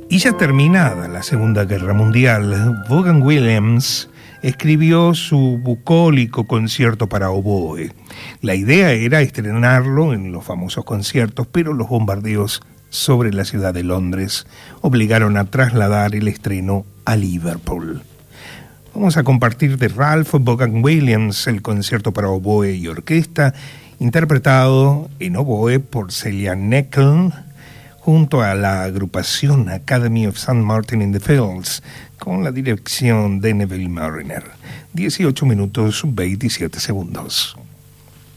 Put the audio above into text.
Y ya terminada la Segunda Guerra Mundial, Vaughan Williams escribió su bucólico concierto para oboe. La idea era estrenarlo en los famosos conciertos, pero los bombardeos sobre la ciudad de Londres obligaron a trasladar el estreno a Liverpool. Vamos a compartir de Ralph Vaughan Williams el concierto para oboe y orquesta, interpretado en oboe por Celia Neckel, junto a la agrupación Academy of St. Martin in the Fields, con la dirección de Neville Marriner. 18 minutos 27 segundos.